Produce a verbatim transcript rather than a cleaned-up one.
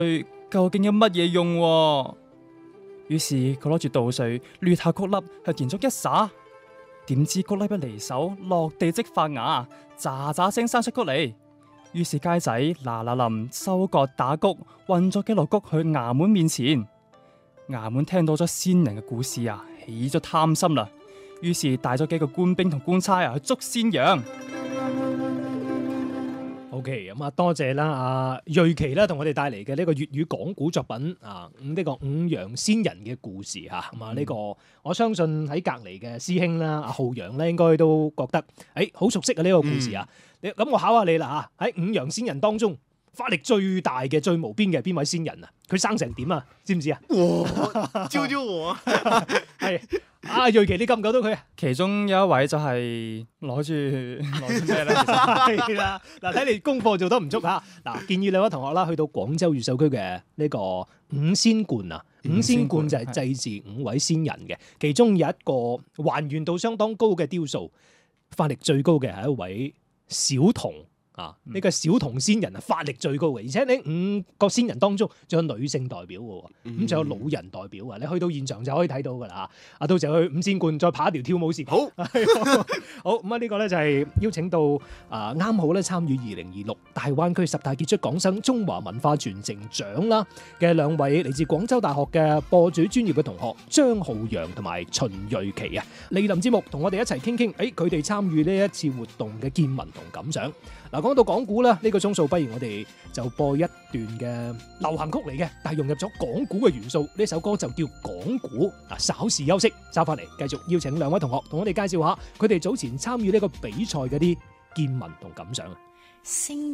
佢究竟有乜嘢用啊？於是佢攞住稻穗，捋下谷粒向田中一撒，點知谷粒一離手，落地即發芽，喳喳聲生出谷嚟。於是街仔嗱嗱臨收割打谷，運咗幾籮谷去衙門面前。衙門聽到咗仙人嘅故事啊，起咗貪心啦，於是帶咗幾個官兵同官差啊去捉仙羊。 O.K. 咁啊，多謝啦，阿瑞琪啦，同我哋帶嚟嘅呢個粵語講古作品啊，咁呢個五羊仙人嘅故事嚇，咁啊呢個我相信喺隔離嘅師兄啦，阿浩洋咧應該都覺得誒好熟悉啊呢個故事啊。你咁我考下你啦嚇，喺五羊仙人當中，法力最大嘅最無邊嘅邊位仙人啊？佢生成點啊？知唔知啊？ 我救救我！ 係阿瑞琪，你救唔救到佢啊？ 其中有一位就係攞住攞住咩咧？ 係啦，嗱，睇你功課做得唔足嚇。嗱，建議兩位同學啦，去到廣州越秀區嘅呢個五仙觀啊，五仙觀就係祭祀五位仙人嘅，其中有一個還原度相當高嘅雕塑，法力最高嘅係一位小童。啊！呢、這個小童仙人啊，法力最高嘅，而且呢五個仙人當中仲有女性代表嘅，咁仲有老人代表啊！你去到現場就可以睇到噶啦，啊，到時候去五仙觀再拍一條跳舞線。好，好咁啊！呢個咧就係邀請到啊啱好咧參與二零二六大灣區十大傑出港生中華文化傳承獎啦嘅兩位嚟自廣州大學嘅播主專業嘅同學張浩洋同埋秦瑞琪啊，嚟臨節目同我哋一齊傾傾，誒佢哋參與呢一次活動嘅見聞同感想。嗱，講到講古啦，呢個鐘數不如我哋就播一段嘅流行曲嚟嘅，但係融入咗講古嘅元素。呢首歌就叫講古。嗱，稍事休息，收翻嚟繼續邀請兩位同學同我哋介紹下佢哋早前參與呢個比賽嗰啲見聞同感想啊。